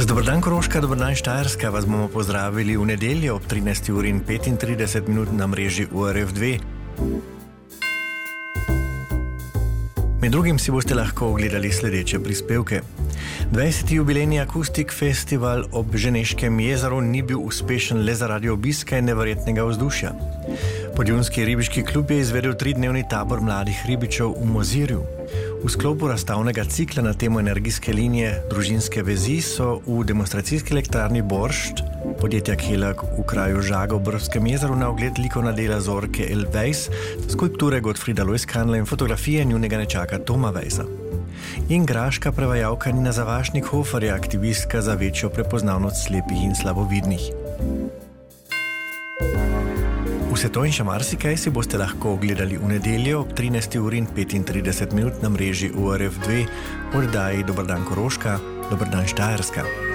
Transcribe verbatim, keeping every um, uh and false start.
Dober dan Koroška, dober dan Štajerska, vas bomo pozdravili v nedeljo ob trinajsti uri in petintrideset minut na mreži U R F dve. Med drugim si boste lahko ogledali sledeče prispevke. dvajseti jubilejni Akustik festival ob Ženeškem jezeru ni bil uspešen le zaradi obiska in neverjetnega vzdušja. Podjunski ribiški klub je izvedel tridnevni tabor mladih ribičev v Mozirju. V sklopu razstavnega cikla na temo energijske linije družinske vezi so v demonstracijski elektrarni Boršt podjetja Kelag v kraju Žaga v Brskem jezeru na ogled likovna dela Zorke L. Weiss, skulpture Gottfrieda Loiskanla in fotografije njunega nečaka Toma Weissa. In graška prevajalka Nina Zavašnik-Hofer je aktivistka za večjo prepoznavnost slepih in slabovidnih. Vse to in še marsikaj si boste lahko ogledali v nedeljo ob trinajsti uri in petintrideset minut na mreži U R F dve v oddaji Dober dan Koroška, dober dan Štajerska.